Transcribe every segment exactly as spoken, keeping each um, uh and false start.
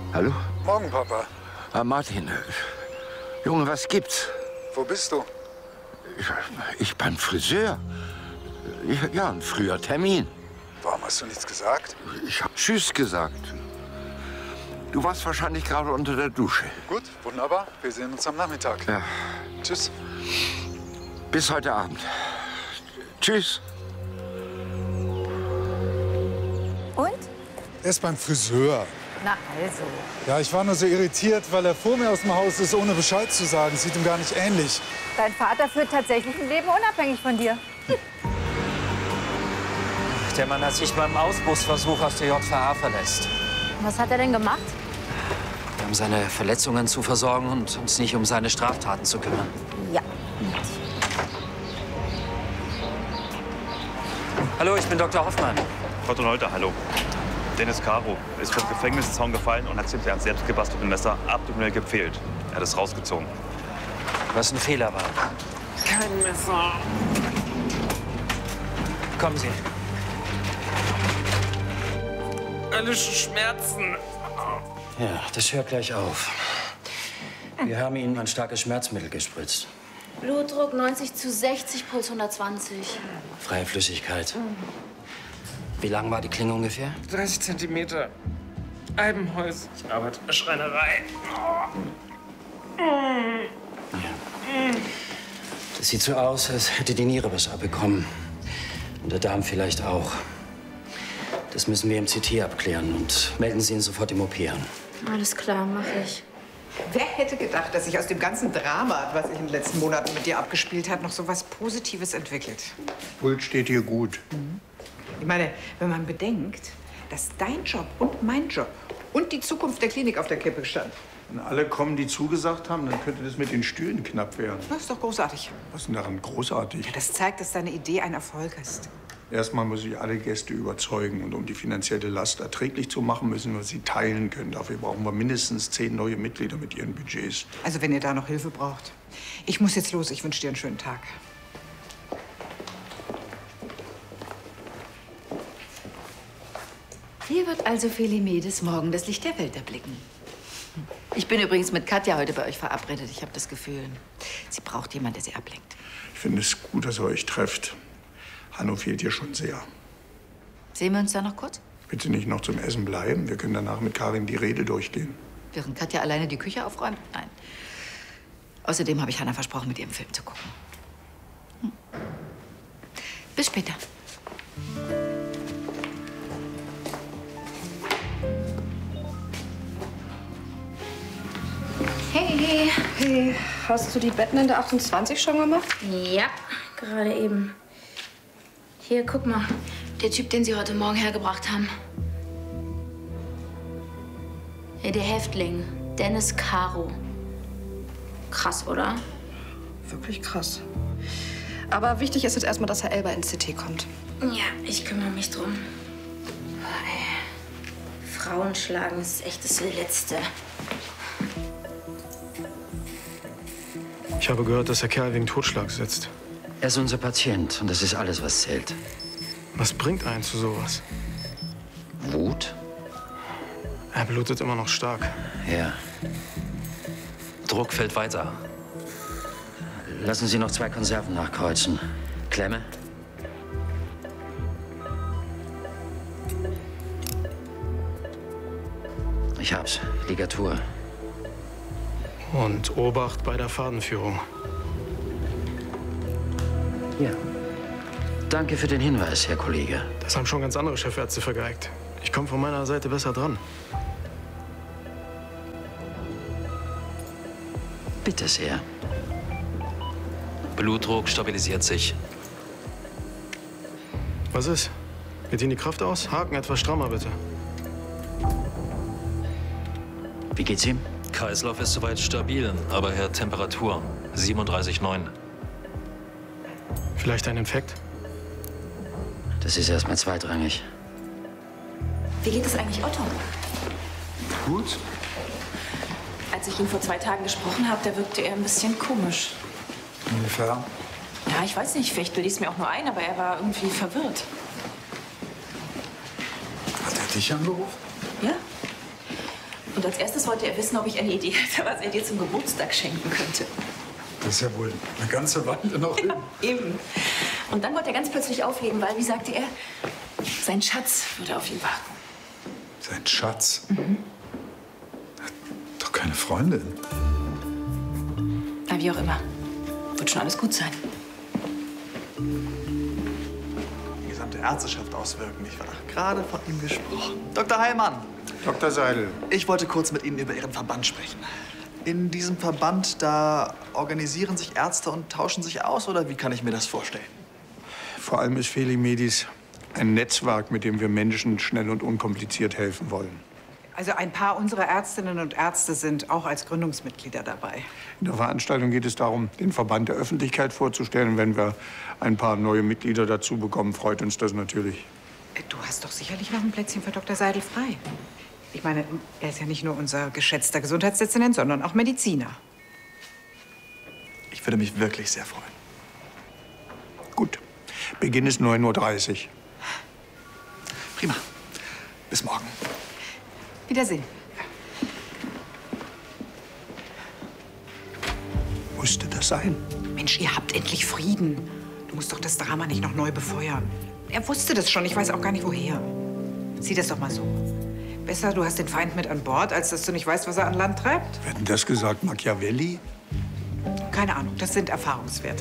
Hallo? Morgen, Papa. Ah, Martin. Junge, was gibt's? Wo bist du? Ich, ich beim Friseur. Ich, ja, ein früher Termin. Warum hast du nichts gesagt? Ich hab Tschüss gesagt. Du warst wahrscheinlich gerade unter der Dusche. Gut, wunderbar. Wir sehen uns am Nachmittag. Ja. Tschüss. Bis heute Abend. Tschüss. Und? Er ist beim Friseur. Na also. Ja, ich war nur so irritiert, weil er vor mir aus dem Haus ist, ohne Bescheid zu sagen. Sieht ihm gar nicht ähnlich. Dein Vater führt tatsächlich ein Leben unabhängig von dir. Hm. Der Mann hat sich beim Ausbruchsversuch aus der J V A verletzt. Was hat er denn gemacht? Um seine Verletzungen zu versorgen und uns nicht um seine Straftaten zu kümmern. Ja. Hallo, ich bin Doktor Hoffmann. Frau Donolter, hallo. Dennis Caro ist vom Gefängniszaun gefallen und hat hinter einem selbstgebastelten Messer abdominell gepfählt. Er hat es rausgezogen. Was ein Fehler war. Kein Messer. Kommen Sie. Höllische Schmerzen. Ja, das hört gleich auf. Wir haben Ihnen ein starkes Schmerzmittel gespritzt. Blutdruck neunzig zu sechzig, Puls hundertzwanzig. Freie Flüssigkeit. Wie lang war die Klinge ungefähr? dreißig Zentimeter. Albenhäuschen. Ich arbeite in der Schreinerei. Ja. Das sieht so aus, als hätte die Niere was abbekommen. Und der Darm vielleicht auch. Das müssen wir im C T abklären und melden Sie ihn sofort im O P an. Alles klar, mache ich. Wer hätte gedacht, dass sich aus dem ganzen Drama, was sich in den letzten Monaten mit dir abgespielt hat, noch so was Positives entwickelt? Puls steht hier gut. Mhm. Ich meine, wenn man bedenkt, dass dein Job und mein Job und die Zukunft der Klinik auf der Kippe stand. Wenn alle kommen, die zugesagt haben, dann könnte das mit den Stühlen knapp werden. Das ist doch großartig. Was ist denn daran großartig? Ja, das zeigt, dass deine Idee ein Erfolg ist. Erstmal muss ich alle Gäste überzeugen. Und um die finanzielle Last erträglich zu machen, müssen wir sie teilen können. Dafür brauchen wir mindestens zehn neue Mitglieder mit ihren Budgets. Also wenn ihr da noch Hilfe braucht. Ich muss jetzt los. Ich wünsche dir einen schönen Tag. Hier wird also Felimedes morgen das Licht der Welt erblicken. Ich bin übrigens mit Katja heute bei euch verabredet. Ich habe das Gefühl, sie braucht jemanden, der sie ablenkt. Ich finde es gut, dass ihr euch trefft. Hanno fehlt dir schon sehr. Sehen wir uns da noch kurz? Willst du nicht noch zum Essen bleiben? Wir können danach mit Karin die Rede durchgehen. Während Katja alleine die Küche aufräumt? Nein. Außerdem habe ich Hannah versprochen, mit ihrem Film zu gucken. Hm. Bis später. Hey. Hey, hast du die Betten in der achtundzwanzig schon gemacht? Ja, gerade eben. Hier, guck mal. Der Typ, den Sie heute Morgen hergebracht haben. Ja, der Häftling. Dennis Caro. Krass, oder? Wirklich krass. Aber wichtig ist jetzt erstmal, dass Herr Elber ins C T kommt. Ja, ich kümmere mich drum. Ey. Frauen schlagen ist echt das Letzte. Ich habe gehört, dass der Kerl wegen Totschlag sitzt. Er ist unser Patient und das ist alles, was zählt. Was bringt einen zu sowas? Wut? Er blutet immer noch stark. Ja. Druck fällt weiter. Lassen Sie noch zwei Konserven nachkreuzen. Klemme? Ich hab's. Ligatur. Und Obacht bei der Fadenführung. Ja. Danke für den Hinweis, Herr Kollege. Das haben schon ganz andere Chefärzte vergeigt. Ich komme von meiner Seite besser dran. Bitte sehr. Blutdruck stabilisiert sich. Was ist? Geht Ihnen die Kraft aus? Haken etwas strammer, bitte. Wie geht's ihm? Kreislauf ist soweit stabil, aber er hat Temperatur. siebenunddreißig Komma neun. Vielleicht ein Infekt? Das ist erstmal zweitrangig. Wie geht es eigentlich Otto? Gut. Als ich ihn vor zwei Tagen gesprochen habe, da wirkte er ein bisschen komisch. Ungefähr. Ja, ich weiß nicht, vielleicht bilde ich es mir auch nur ein, aber er war irgendwie verwirrt. Hat er dich angerufen? Ja. Und als erstes wollte er wissen, ob ich eine Idee hätte, was er dir zum Geburtstag schenken könnte. Das ist ja wohl eine ganze Weile noch hin. Ja, eben. Und dann wollte er ganz plötzlich auflegen, weil, wie sagte er, sein Schatz würde auf ihn warten. Sein Schatz? Mhm. Hat doch keine Freundin. Na, wie auch immer. Wird schon alles gut sein. Die gesamte Ärzteschaft auswirken, nicht wahr? Gerade von ihm gesprochen. Doktor Heilmann. Doktor Seidel. Ich wollte kurz mit Ihnen über Ihren Verband sprechen. In diesem Verband, da organisieren sich Ärzte und tauschen sich aus, oder wie kann ich mir das vorstellen? Vor allem ist Felimedis ein Netzwerk, mit dem wir Menschen schnell und unkompliziert helfen wollen. Also ein paar unserer Ärztinnen und Ärzte sind auch als Gründungsmitglieder dabei. In der Veranstaltung geht es darum, den Verband der Öffentlichkeit vorzustellen. Wenn wir ein paar neue Mitglieder dazu bekommen, freut uns das natürlich. Du hast doch sicherlich noch ein Plätzchen für Doktor Seidel frei. Ich meine, er ist ja nicht nur unser geschätzter Gesundheitsdezernent, sondern auch Mediziner. Ich würde mich wirklich sehr freuen. Gut. Beginn ist neun Uhr dreißig. Prima. Bis morgen. Wiedersehen. Musste das sein? Mensch, ihr habt endlich Frieden. Du musst doch das Drama nicht noch neu befeuern. Er wusste das schon, ich weiß auch gar nicht woher. Sieh das doch mal so. Besser, du hast den Feind mit an Bord, als dass du nicht weißt, was er an Land treibt. Wer hat denn das gesagt? Machiavelli? Keine Ahnung, das sind Erfahrungswerte.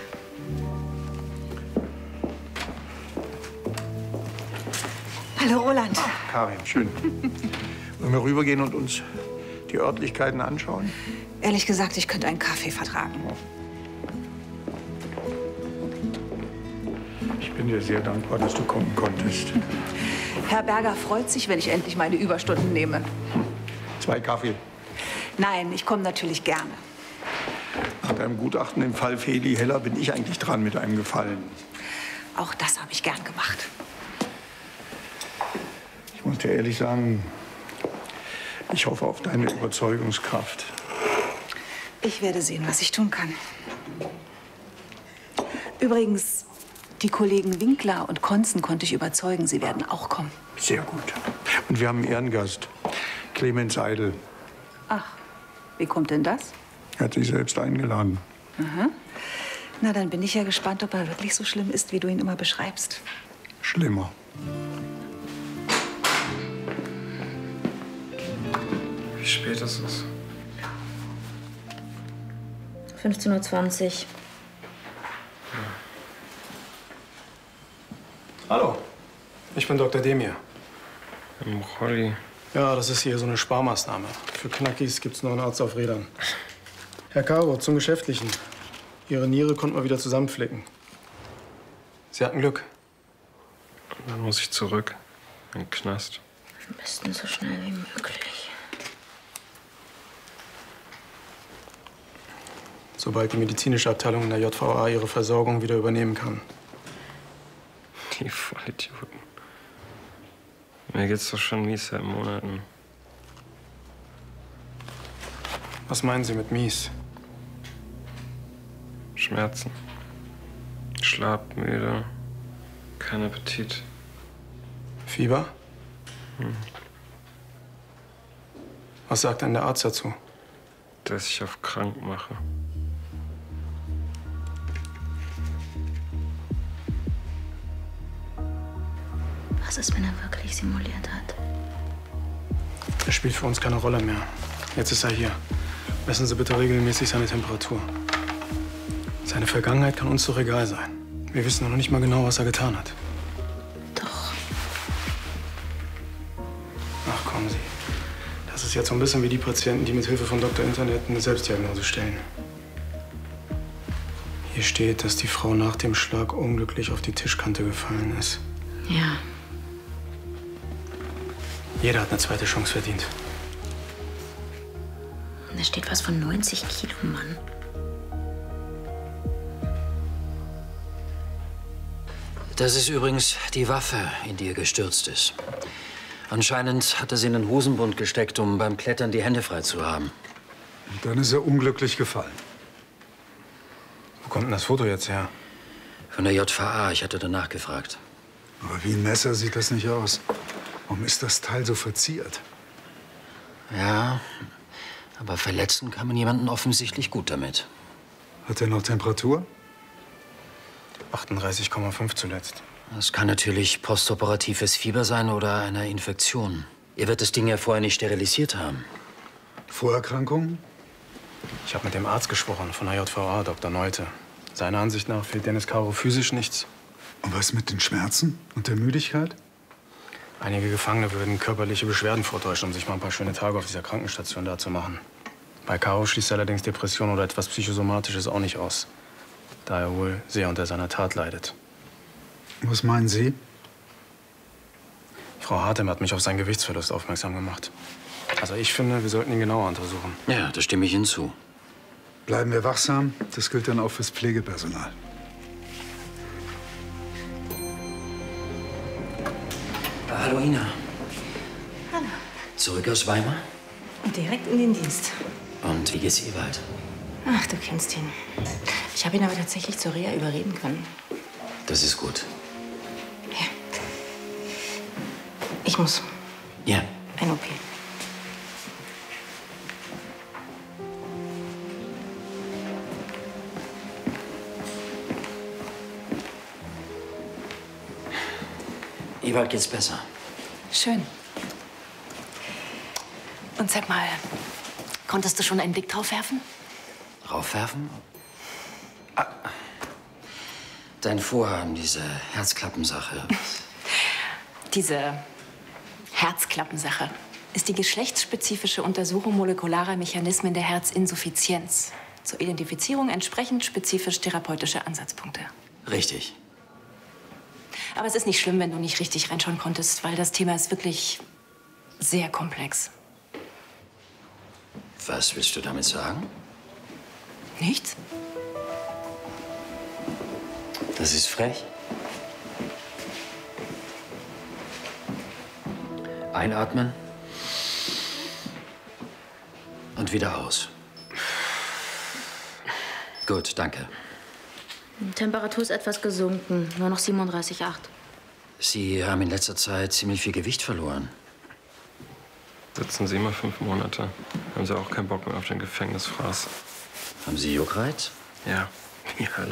Hallo, Roland. Ach, Karin, schön. Wollen wir rübergehen und uns die Örtlichkeiten anschauen? Ehrlich gesagt, ich könnte einen Kaffee vertragen. Ich bin dir sehr dankbar, dass du kommen konntest. Herr Berger freut sich, wenn ich endlich meine Überstunden nehme. Zwei Kaffee. Nein, ich komme natürlich gerne. Nach deinem Gutachten im Fall Feli Heller bin ich eigentlich dran mit einem Gefallen. Auch das habe ich gern gemacht. Ich muss dir ehrlich sagen, ich hoffe auf deine Überzeugungskraft. Ich werde sehen, was ich tun kann. Übrigens, die Kollegen Winkler und Konzen konnte ich überzeugen, sie werden auch kommen. Sehr gut. Und wir haben einen Ehrengast, Clemens Seidel. Ach, wie kommt denn das? Er hat sich selbst eingeladen. Aha. Na, dann bin ich ja gespannt, ob er wirklich so schlimm ist, wie du ihn immer beschreibst. Schlimmer. Wie spät ist es? fünfzehn Uhr zwanzig. Hallo, ich bin Doktor Demir. Rolli. Ja, das ist hier so eine Sparmaßnahme. Für Knackis gibt's noch einen Arzt auf Rädern. Herr Caro, zum Geschäftlichen. Ihre Niere konnte man wieder zusammenflicken. Sie hatten Glück. Dann muss ich zurück. In den Knast. Am besten so schnell wie möglich. Sobald die medizinische Abteilung in der J V A ihre Versorgung wieder übernehmen kann. Die Vollidioten. Mir geht's doch schon mies seit Monaten. Was meinen Sie mit mies? Schmerzen. Schlaf, müde. Kein Appetit. Fieber? Hm. Was sagt denn der Arzt dazu? Dass ich auf krank mache. Was ist, wenn er wirklich simuliert hat? Das spielt für uns keine Rolle mehr. Jetzt ist er hier. Messen Sie bitte regelmäßig seine Temperatur. Seine Vergangenheit kann uns doch egal sein. Wir wissen noch nicht mal genau, was er getan hat. Doch. Ach, kommen Sie. Das ist jetzt so ein bisschen wie die Patienten, die mit Hilfe von Doktor Internet eine Selbstdiagnose stellen. Hier steht, dass die Frau nach dem Schlag unglücklich auf die Tischkante gefallen ist. Ja. Jeder hat eine zweite Chance verdient. Und da steht was von neunzig Kilo, Mann. Das ist übrigens die Waffe, in die er gestürzt ist. Anscheinend hat er sie in den Hosenbund gesteckt, um beim Klettern die Hände frei zu haben. Und dann ist er unglücklich gefallen. Wo kommt denn das Foto jetzt her? Von der J V A. Ich hatte danach gefragt. Aber wie ein Messer sieht das nicht aus. Warum ist das Teil so verziert? Ja, aber verletzen kann man jemanden offensichtlich gut damit. Hat er noch Temperatur? achtunddreißig Komma fünf zuletzt. Das kann natürlich postoperatives Fieber sein oder eine Infektion. Ihr wird das Ding ja vorher nicht sterilisiert haben. Vorerkrankungen? Ich habe mit dem Arzt gesprochen, von der J V A, Doktor Neute. Seiner Ansicht nach fehlt Dennis Caro physisch nichts. Und was mit den Schmerzen und der Müdigkeit? Einige Gefangene würden körperliche Beschwerden vortäuschen, um sich mal ein paar schöne Tage auf dieser Krankenstation da zu machen. Bei Caro schließt allerdings Depression oder etwas Psychosomatisches auch nicht aus, da er wohl sehr unter seiner Tat leidet. Was meinen Sie? Frau Hartem hat mich auf seinen Gewichtsverlust aufmerksam gemacht. Also ich finde, wir sollten ihn genauer untersuchen. Ja, da stimme ich Ihnen zu. Bleiben wir wachsam. Das gilt dann auch fürs Pflegepersonal. Hallo, Ina. Hallo. Zurück aus Weimar? Direkt in den Dienst. Und wie geht's Ewald? Ach, du kennst ihn. Ich habe ihn aber tatsächlich zur Reha überreden können. Das ist gut. Ich muss. Ja. Ein O P. Ewald geht's besser. Schön. Und sag mal, konntest du schon einen Blick drauf werfen? Raufwerfen? Ah. Dein Vorhaben, diese Herzklappensache. Diese Herzklappensache ist die geschlechtsspezifische Untersuchung molekularer Mechanismen der Herzinsuffizienz. Zur Identifizierung entsprechend spezifisch therapeutische Ansatzpunkte. Richtig. Aber es ist nicht schlimm, wenn du nicht richtig reinschauen konntest, weil das Thema ist wirklich sehr komplex. Was willst du damit sagen? Nichts? Das ist frech. Einatmen. Und wieder aus. Gut, danke. Die Temperatur ist etwas gesunken, nur noch siebenunddreißig Komma acht. Sie haben in letzter Zeit ziemlich viel Gewicht verloren. Sitzen Sie immer fünf Monate. Haben Sie auch keinen Bock mehr auf den Gefängnisfraß? Haben Sie Juckreiz? Ja, wie Hölle.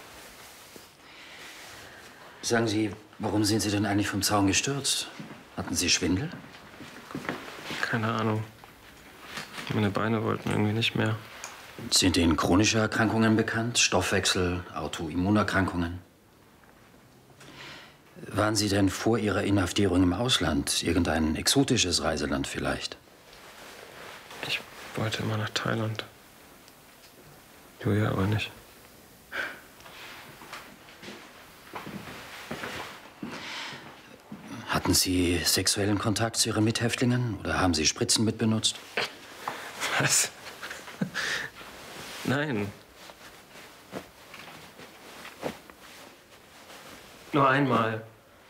Sagen Sie, warum sind Sie denn eigentlich vom Zaun gestürzt? Hatten Sie Schwindel? Keine Ahnung. Meine Beine wollten irgendwie nicht mehr. Sind Ihnen chronische Erkrankungen bekannt? Stoffwechsel, Autoimmunerkrankungen? Waren Sie denn vor Ihrer Inhaftierung im Ausland? Irgendein exotisches Reiseland vielleicht? Ich wollte immer nach Thailand. Julia aber nicht. Hatten Sie sexuellen Kontakt zu Ihren Mithäftlingen? Oder haben Sie Spritzen mitbenutzt? Was? Nein. Nur einmal.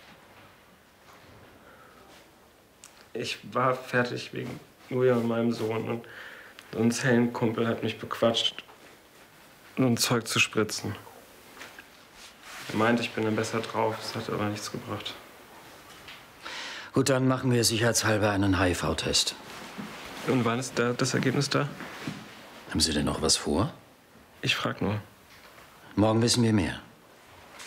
Ich war fertig wegen Julia und meinem Sohn. Und so ein Zellenkumpel hat mich bequatscht, so ein Zeug zu spritzen. Er meinte, ich bin dann besser drauf. Das hat aber nichts gebracht. Gut, dann machen wir sicherheitshalber einen H I V-Test. Und wann ist da das Ergebnis da? Haben Sie denn noch was vor? Ich frag nur. Morgen wissen wir mehr.